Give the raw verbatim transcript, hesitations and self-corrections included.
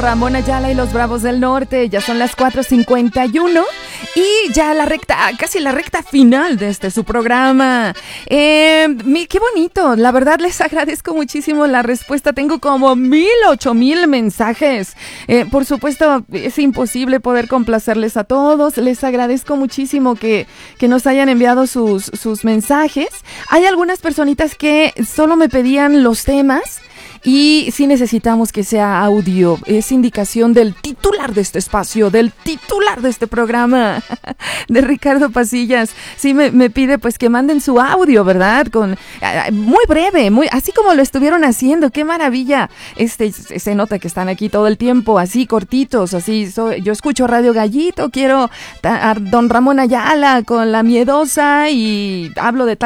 Ramón Ayala y los Bravos del Norte. Ya son las cuatro cincuenta y uno y ya la recta, casi la recta final de este su programa. Eh, mi, qué bonito, la verdad les agradezco muchísimo la respuesta. Tengo como mil, ocho mil mensajes. Eh, por supuesto, es imposible poder complacerles a todos. Les agradezco muchísimo que, que nos hayan enviado sus, sus mensajes. Hay algunas personitas que solo me pedían los temas. Y sí necesitamos que sea audio, es indicación del titular de este espacio, del titular de este programa, de Ricardo Pasillas. Sí me, me pide pues que manden su audio, ¿verdad? Con muy breve, muy así como lo estuvieron haciendo, qué maravilla. Este se nota que están aquí todo el tiempo, así cortitos, así. So, yo escucho Radio Gallito, quiero a don Ramón Ayala con La Miedosa y hablo de tal